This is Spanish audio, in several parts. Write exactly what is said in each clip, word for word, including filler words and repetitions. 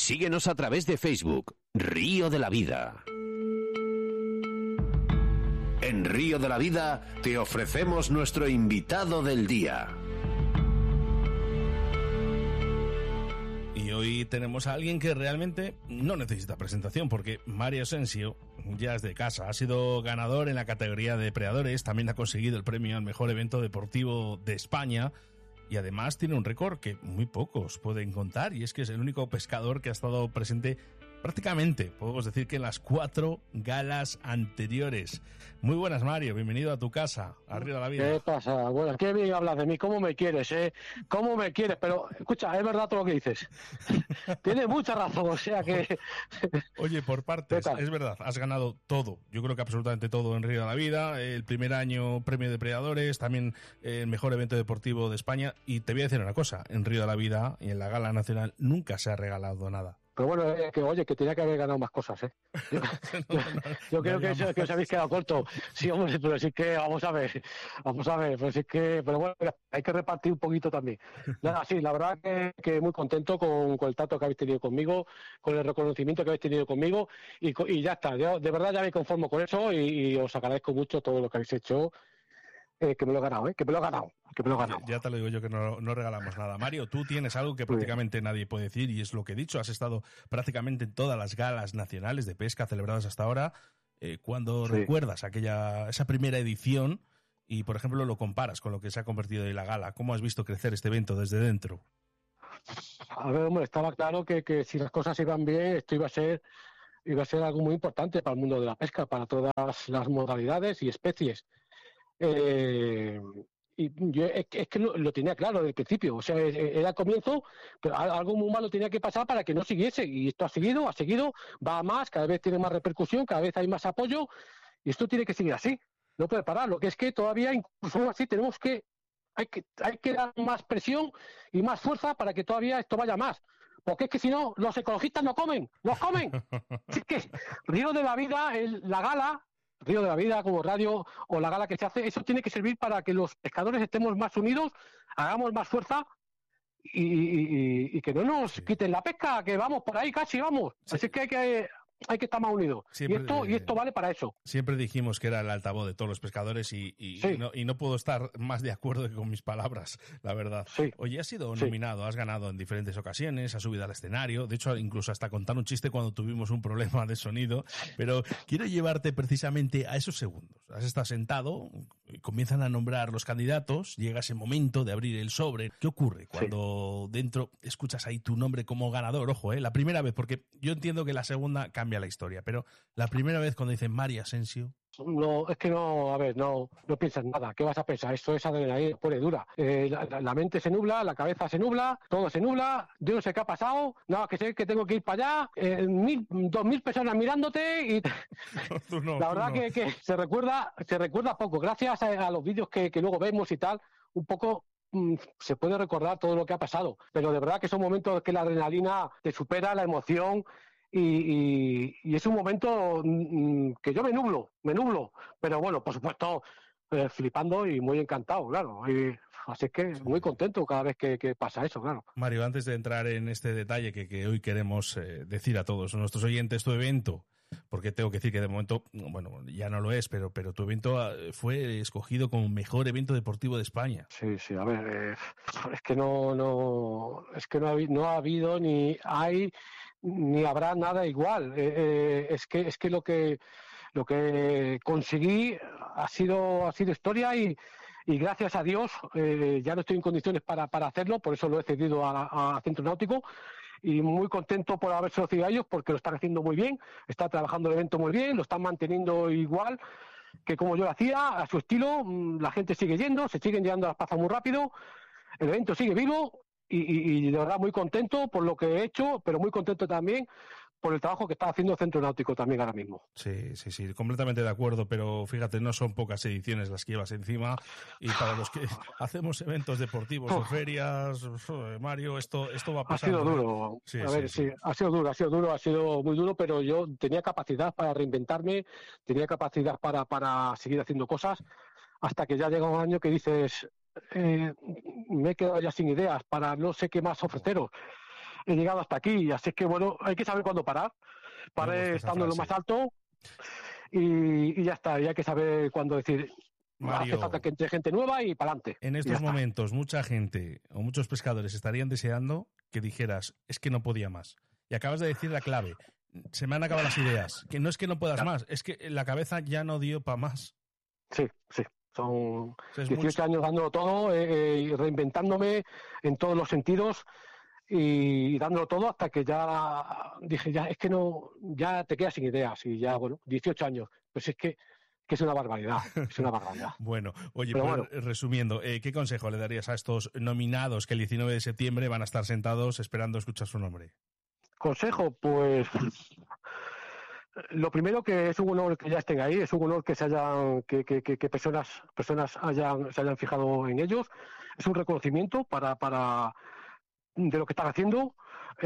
Síguenos a través de Facebook, Río de la Vida. En Río de la Vida te ofrecemos nuestro invitado del día. Y hoy tenemos a alguien que realmente no necesita presentación, porque Mario Asensio ya es de casa. Ha sido ganador en la categoría de depredadores, también ha conseguido el premio al mejor evento deportivo de España y además tiene un récord que muy pocos pueden contar, y es que es el único pescador que ha estado presente prácticamente, podemos decir que en las cuatro galas anteriores. Muy buenas, Mario, bienvenido a tu casa, a Río de la Vida. ¿Qué pasa? Bueno, qué bien hablas de mí, cómo me quieres, ¿eh? ¿Cómo me quieres? Pero, escucha, es verdad todo lo que dices. Tienes mucha razón, o sea que... Oye, por partes, es verdad, has ganado todo, yo creo que absolutamente todo en Río de la Vida, el primer año premio de depredadores, también el mejor evento deportivo de España, y te voy a decir una cosa, en Río de la Vida y en la Gala Nacional nunca se ha regalado nada. Pero bueno, eh, que oye, que tenía que haber ganado más cosas, ¿eh? Yo, yo, yo creo que, eso, que os habéis quedado corto. Sí, hombre, pero sí que, vamos a ver, vamos a ver, pero sí que, pero bueno, hay que repartir un poquito también. Nada, sí, la verdad que, que muy contento con, con el trato que habéis tenido conmigo, con el reconocimiento que habéis tenido conmigo, y, y ya está, yo de verdad ya me conformo con eso, y, y os agradezco mucho todo lo que habéis hecho. Eh, que me lo he ganado, ¿eh? Que me lo he ganado, que me lo he ganado. Ya, ya te lo digo yo que no, no regalamos nada. Mario, tú tienes algo que prácticamente nadie puede decir, y es lo que he dicho, has estado prácticamente en todas las galas nacionales de pesca celebradas hasta ahora. Eh, cuando sí. recuerdas aquella esa primera edición y, por ejemplo, lo comparas con lo que se ha convertido en la gala, ¿cómo has visto crecer este evento desde dentro? A ver, hombre, estaba claro que, que si las cosas iban bien, esto iba a ser iba a ser algo muy importante para el mundo de la pesca, para todas las modalidades y especies. Eh, y yo es que, es que lo, lo tenía claro desde el principio, o sea, era el comienzo, pero algo muy malo tenía que pasar para que no siguiese, y esto ha seguido, ha seguido, va a más, cada vez tiene más repercusión, cada vez hay más apoyo, y esto tiene que seguir así, no puede parar. Lo que es que todavía, incluso así, tenemos que hay que hay que dar más presión y más fuerza para que todavía esto vaya más, porque es que si no, los ecologistas no comen, ¡los comen! Es que Río de la Vida, el, la gala Río de la Vida como radio o la gala que se hace, eso tiene que servir para que los pescadores estemos más unidos, hagamos más fuerza y, y, y que no nos sí. quiten la pesca, que vamos por ahí casi, vamos. Sí. Así que hay que hay que estar más unidos. Siempre, y esto y esto vale para eso. Siempre dijimos que era el altavoz de todos los pescadores y, y, sí. y, no, y no puedo estar más de acuerdo que con mis palabras, la verdad. Sí. Oye, has sido sí. nominado, has ganado en diferentes ocasiones, has subido al escenario, de hecho incluso hasta contar un chiste cuando tuvimos un problema de sonido, pero quiero llevarte precisamente a esos segundos. Has estado sentado, comienzan a nombrar los candidatos, llega ese momento de abrir el sobre. ¿Qué ocurre cuando sí. dentro escuchas ahí tu nombre como ganador? Ojo, eh, la primera vez, porque yo entiendo que la segunda cambia la historia, pero la primera vez cuando dicen Mario Asensio... No, es que no, a ver, no, no piensas nada. ¿Qué vas a pensar? Esto es adrenalina pura y dura. Eh, la, la mente se nubla, la cabeza se nubla, todo se nubla. Yo no sé qué ha pasado, nada que sé que tengo que ir para allá, eh, mil, dos mil personas mirándote y no, tú no, la verdad tú no. que, que se recuerda, se recuerda poco. Gracias a, a los vídeos que, que luego vemos y tal, un poco mmm, se puede recordar todo lo que ha pasado. Pero de verdad que son momentos que la adrenalina te supera, la emoción. Y, y, y es un momento mmm, que yo me nublo, me nublo, pero bueno, por supuesto, eh, flipando y muy encantado, claro. Y, así que muy contento cada vez que, que pasa eso, claro. Mario, antes de entrar en este detalle que, que hoy queremos eh, decir a todos nuestros oyentes, tu evento, porque tengo que decir que de momento, bueno, ya no lo es, pero, pero tu evento fue escogido como mejor evento deportivo de España. Sí, sí, a ver, eh, es que no, no, es que no ha, no ha habido ni hay ni habrá nada igual. Eh, eh, es que es que lo que lo que conseguí ha sido ha sido historia y y gracias a Dios eh, ya no estoy en condiciones para para hacerlo, por eso lo he cedido a, a Centro Náutico. Y muy contento por haberse ofrecido a ellos porque lo están haciendo muy bien, está trabajando el evento muy bien, lo están manteniendo igual que como yo lo hacía, a su estilo. La gente sigue yendo, se siguen llegando a las plazas muy rápido, el evento sigue vivo y, y, y de verdad muy contento por lo que he hecho, pero muy contento también por el trabajo que está haciendo Centro Náutico también ahora mismo. Sí, sí, sí, completamente de acuerdo, pero fíjate, no son pocas ediciones las que llevas encima y para los que hacemos eventos deportivos o ferias, Mario, esto esto va pasando. Ha sido duro, sí, a sí, ver, sí, sí, ha sido duro, ha sido duro, ha sido muy duro, pero yo tenía capacidad para reinventarme, tenía capacidad para, para seguir haciendo cosas, hasta que ya llega un año que dices, eh, me he quedado ya sin ideas para no sé qué más ofreceros. he llegado hasta aquí, así que bueno, hay que saber cuándo parar, paré estando en lo más alto y, y ya está, y hay que saber cuándo decir, Mario, hace falta que entre gente nueva y para adelante. En estos momentos mucha gente o muchos pescadores estarían deseando que dijeras, es que no podía más. Y acabas de decir la clave, se me han acabado las ideas, que no es que no puedas claro. más, es que la cabeza ya no dio para más. Sí, sí. Son es dieciocho mucho... años dándolo todo, eh, eh, reinventándome en todos los sentidos y dándolo todo hasta que ya dije, ya es que no, ya te quedas sin ideas y ya, bueno, dieciocho años. Pues es que, que es una barbaridad, es una barbaridad. Bueno, oye, Pero pues, bueno. resumiendo, eh, ¿qué consejo le darías a estos nominados que el diecinueve de septiembre van a estar sentados esperando escuchar su nombre? Consejo, pues... Lo primero, que es un honor que ya estén ahí, es un honor que se hayan, que, que, que, que personas, personas hayan, se hayan fijado en ellos, es un reconocimiento para, para de lo que están haciendo,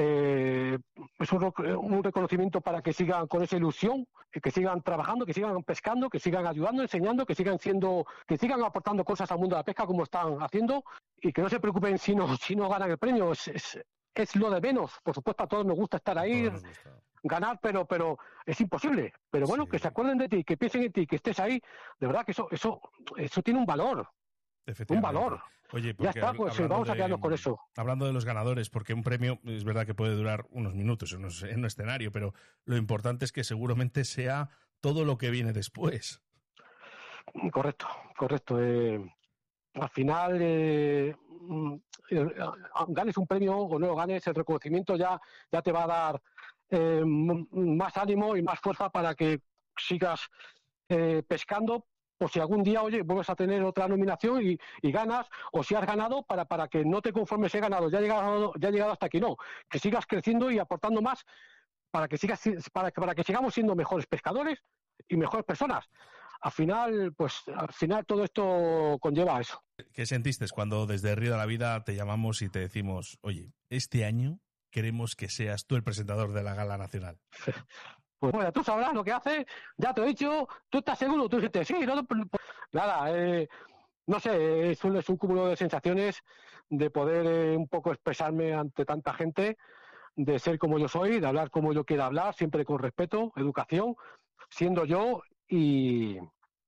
eh, es un, un reconocimiento para que sigan con esa ilusión, que sigan trabajando, que sigan pescando, que sigan ayudando, enseñando, que sigan siendo, que sigan aportando cosas al mundo de la pesca como están haciendo, y que no se preocupen si no, si no ganan el premio, es, es, es lo de menos. Por supuesto, a todos nos gusta estar ahí, ganar, pero pero es imposible. Pero bueno, sí. Que se acuerden de ti, que piensen en ti, que estés ahí. De verdad que eso eso eso tiene un valor. Un valor. Oye, ya está, pues vamos de, a quedarnos con eso. Hablando de los ganadores, porque un premio es verdad que puede durar unos minutos en un, en un escenario, pero lo importante es que seguramente sea todo lo que viene después. Correcto, correcto. Eh, al final, eh, eh, ganes un premio o no lo ganes, el reconocimiento ya, ya te va a dar eh, más ánimo y más fuerza para que sigas eh, pescando, por si algún día, oye, vuelves a tener otra nominación y, y ganas, o si has ganado, para, para que no te conformes, he ganado, ya he llegado, ya he llegado hasta aquí, no, que sigas creciendo y aportando más para que sigas, para que, para que sigamos siendo mejores pescadores y mejores personas. Al final, pues, al final todo esto conlleva a eso. ¿Qué sentiste cuando desde Río de la Vida te llamamos y te decimos, oye, este año queremos que seas tú el presentador de la Gala Nacional? Pues bueno, tú sabrás lo que haces, ya te he dicho, tú estás seguro, tú dijiste, sí, no, pues, nada, eh, no sé, es un, es un cúmulo de sensaciones de poder eh, un poco expresarme ante tanta gente, de ser como yo soy, de hablar como yo quiera hablar, siempre con respeto, educación, siendo yo, y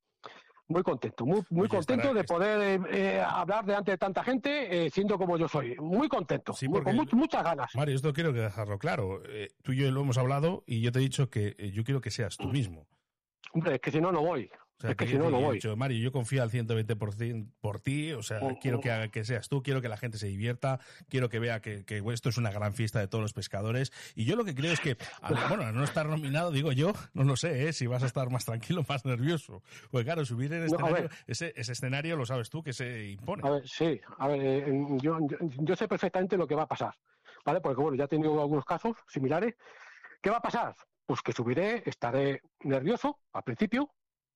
muy contento, muy, muy Oye, contento estará, de poder eh, hablar delante de tanta gente, eh, siendo como yo soy. Muy contento, sí, muy, con much, muchas ganas. Mario, esto quiero dejarlo claro. Eh, tú y yo lo hemos hablado y yo te he dicho que eh, yo quiero que seas tú mismo. Hombre, es que si no, no voy. O sea, es que, que si no, no voy. Dicho, Mario, yo confío al ciento veinte por ciento por ti, o sea, oh, quiero oh. Que, que seas tú, quiero que la gente se divierta, quiero que vea que, que esto es una gran fiesta de todos los pescadores, y yo lo que creo es que, al, bueno, al no estar nominado, digo yo, no lo sé, ¿eh? Si vas a estar más tranquilo, más nervioso, porque claro, subir en escenario, no, ese, ese escenario lo sabes tú que se impone. A ver, sí, a ver, eh, yo, yo, yo sé perfectamente lo que va a pasar, ¿vale? Porque bueno, ya he tenido algunos casos similares. ¿Qué va a pasar? Pues que subiré, estaré nervioso al principio,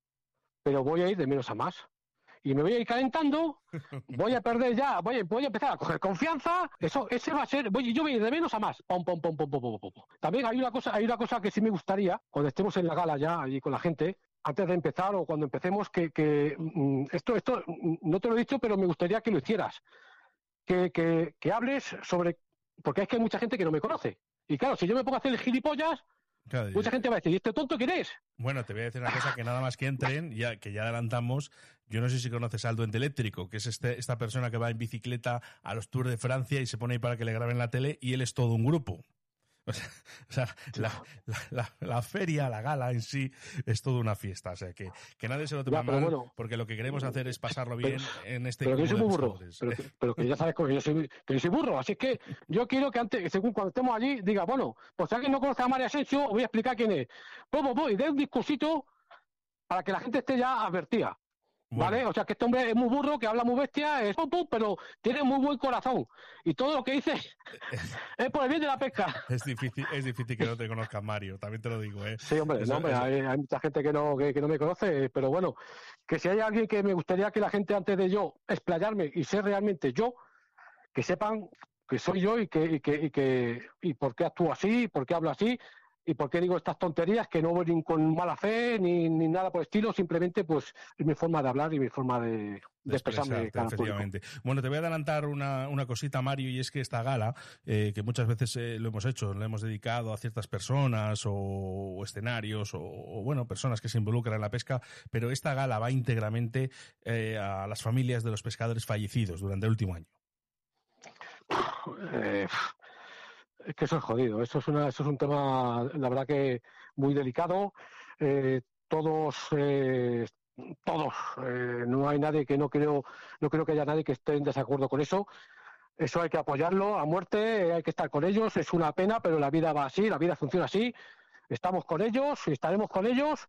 pero voy a ir de menos a más. Y me voy a ir calentando, voy a perder ya, voy a, voy a empezar a coger confianza, eso, ese va a ser, voy, yo voy a ir de menos a más. Pom, pom, pom, pom, pom, pom, pom. También hay una cosa, hay una cosa que sí me gustaría, cuando estemos en la gala ya allí con la gente, antes de empezar o cuando empecemos, que, que mm, esto, esto no te lo he dicho, pero me gustaría que lo hicieras. Que, que, que hables sobre, porque es que hay mucha gente que no me conoce. Y claro, si yo me pongo a hacer el gilipollas, claro, mucha gente va a decir, ¿y este tonto quién es? Bueno, te voy a decir una cosa, que nada más que entren, ya que ya adelantamos, yo no sé si conoces al Duende Eléctrico, que es este, esta persona que va en bicicleta a los Tours de Francia y se pone ahí para que le graben la tele, y él es todo un grupo. O sea, o sea la, la, la, la feria, la gala en sí, es toda una fiesta. O sea, que, que nadie se lo tome mal, bueno, porque lo que queremos hacer es pasarlo bien pero, en este... Pero que yo soy muy burro, pero, pero que ya sabes que yo soy, que yo soy burro, así que yo quiero que antes, según cuando estemos allí, diga, bueno, pues si alguien no conoce a Mario Asensio, voy a explicar quién es. Pues voy, y dé un discursito para que la gente esté ya advertida. ¿Vale? Bueno. O sea, que este hombre es muy burro, que habla muy bestia, es pum, pum, pero tiene muy buen corazón. Y todo lo que dice es por el bien de la pesca. Es difícil, es difícil que no te conozcan, Mario, también te lo digo, ¿eh? Sí, hombre, eso, no, hombre eso... hay, hay mucha gente que no, que, que no me conoce, pero bueno, que si hay alguien que me gustaría que la gente, antes de yo explayarme y ser realmente yo, que sepan que soy yo y que, y que, y que y por qué actúo así, por qué hablo así, ¿Y por qué digo estas tonterías? Que no voy ni con mala fe ni, ni nada por el estilo, simplemente pues es mi forma de hablar y mi forma de, de expresarme. Efectivamente. Bueno, te voy a adelantar una, una cosita, Mario, y es que esta gala, eh, que muchas veces eh, lo hemos hecho, lo hemos dedicado a ciertas personas o, o escenarios o, o, bueno, personas que se involucran en la pesca, pero esta gala va íntegramente eh, a las familias de los pescadores fallecidos durante el último año. Eh... Es que eso es jodido, eso es una, eso es un tema, la verdad que muy delicado. Eh, todos, eh, todos, eh, no hay nadie que no creo, no creo que haya nadie que esté en desacuerdo con eso. Eso hay que apoyarlo a muerte, hay que estar con ellos. Es una pena, pero la vida va así, la vida funciona así. Estamos con ellos, estaremos con ellos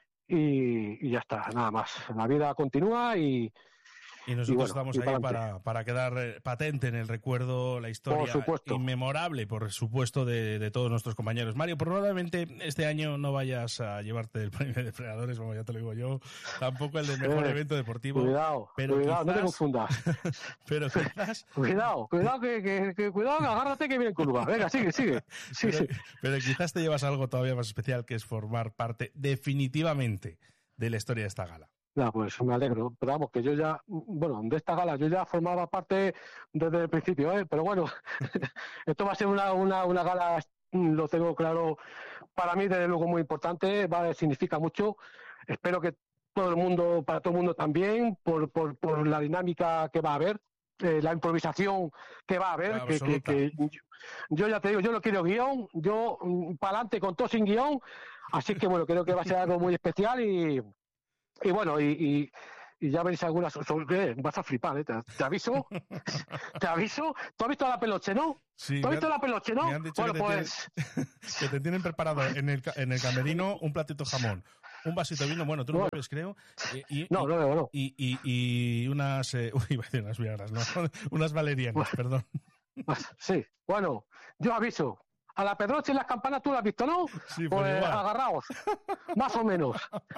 y, y ya está, nada más. La vida continúa y Y nosotros y bueno, estamos y ahí para, para quedar patente en el recuerdo la historia inmemorable, por supuesto, de, de todos nuestros compañeros. Mario, probablemente este año no vayas a llevarte el premio de Depredadores, como ya te lo digo yo, tampoco el de mejor eh, evento deportivo. Cuidado, pero cuidado, quizás, no te confundas. Pero quizás... Cuidado, cuidado, que, que, que, cuidado, agárrate que viene en curva. Venga, sigue, sigue. sigue. Pero, pero quizás te llevas algo todavía más especial, que es formar parte definitivamente de la historia de esta gala. Ya, pues me alegro, pero vamos, que yo ya, bueno, de esta gala yo ya formaba parte desde el principio, ¿eh? Pero bueno, esto va a ser una, una, una gala, lo tengo claro, para mí desde luego muy importante, vale, significa mucho, espero que todo el mundo, para todo el mundo también, por, por, por la dinámica que va a haber, eh, la improvisación que va a haber, que, que, que yo, yo ya te digo, yo no quiero guión, yo para adelante con todo sin guión, así que bueno, creo que va a ser algo muy especial y... Y bueno, y, y, y ya veréis algunas... ¿Qué? Vas a flipar, ¿eh? Te, te aviso. Te aviso. ¿Tú has visto la peluche, no? Sí. ¿Tú has visto han, la peluche, no? Me han dicho bueno, que, te pues... tienen, que te tienen preparado en el, en el camerino un platito jamón, un vasito de vino, bueno, tú no lo ves, creo. Y, y, no, no, no, no. Y, y, y unas... Eh, uy, iba a decir unas viagras, no. Unas valerianas, bueno, perdón. Sí, bueno, yo aviso. A la Pedroche y las campanas tú las has visto, ¿no? Sí, pues, pues igual. Agarraos, más o menos.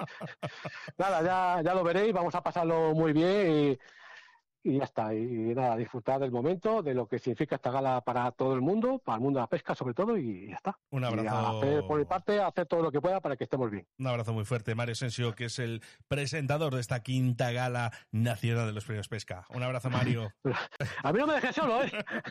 Nada, ya, ya lo veréis, vamos a pasarlo muy bien y, y ya está. Y, y nada, disfrutar del momento, de lo que significa esta gala para todo el mundo, para el mundo de la pesca sobre todo, y ya está. Un abrazo. Y a hacer, por mi parte, a hacer todo lo que pueda para que estemos bien. Un abrazo muy fuerte, Mario Asensio, que es el presentador de esta quinta gala nacional de los premios Pesca. Un abrazo, Mario. A mí no me dejes solo, ¿eh?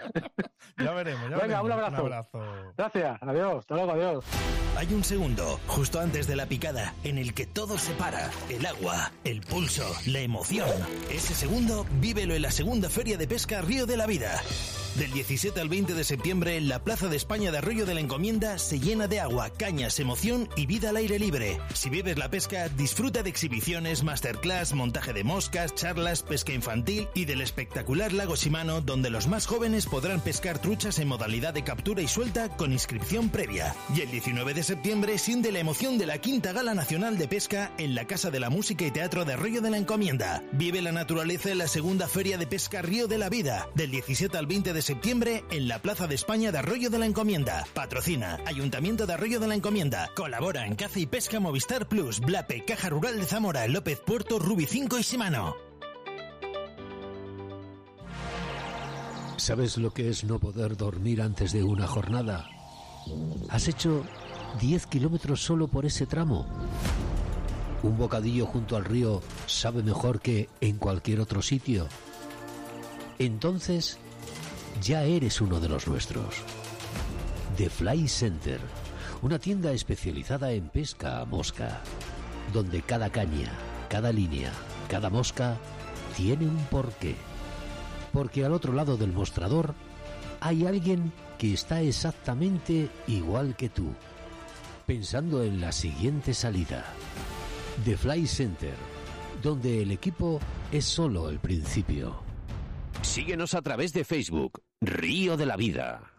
Ya veremos, ya Venga, veremos. un abrazo. Un abrazo. Gracias, adiós, hasta luego, adiós. Hay un segundo, justo antes de la picada, en el que todo se para. El agua, el pulso, la emoción. Ese segundo, vívelo en la segunda Feria de Pesca Río de la Vida. Del diecisiete al veinte de septiembre, la Plaza de España de Arroyo de la Encomienda se llena de agua, cañas, emoción y vida al aire libre. Si vives la pesca, disfruta de exhibiciones, masterclass, montaje de moscas, charlas, pesca infantil y del espectacular lago Shimano, donde los más jóvenes podrán pescar truchas en modalidad de captura y suelta con inscripción previa. Y el diecinueve de septiembre siente la emoción de la quinta Gala Nacional de Pesca en la Casa de la Música y Teatro de Arroyo de la Encomienda. Vive la naturaleza en la segunda Feria de Pesca Río de la Vida, del diecisiete al veinte de septiembre en la Plaza de España de Arroyo de la Encomienda. Patrocina Ayuntamiento de Arroyo de la Encomienda. Colabora en Caza y Pesca Movistar Plus, Blape, Caja Rural de Zamora, López Puerto, Rubi cinco y Shimano. ¿Sabes lo que es no poder dormir antes de una jornada? ¿Has hecho diez kilómetros solo por ese tramo? ¿Un bocadillo junto al río sabe mejor que en cualquier otro sitio? Entonces, ya eres uno de los nuestros. The Fly Center, una tienda especializada en pesca a mosca, donde cada caña, cada línea, cada mosca tiene un porqué. Porque al otro lado del mostrador hay alguien que está exactamente igual que tú, pensando en la siguiente salida. The Fly Center, donde el equipo es solo el principio. Síguenos a través de Facebook, Río de la Vida.